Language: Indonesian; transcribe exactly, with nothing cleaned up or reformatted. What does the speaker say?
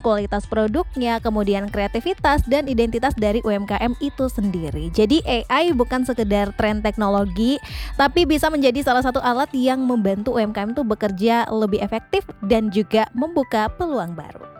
kualitas produknya, kemudian kreativitas dan identitas dari U M K M itu sendiri. Jadi A I bukan sekedar tren teknologi, tapi bisa menjadi salah satu alat yang membantu U M K M itu bekerja lebih efektif dan juga membuka peluang baru.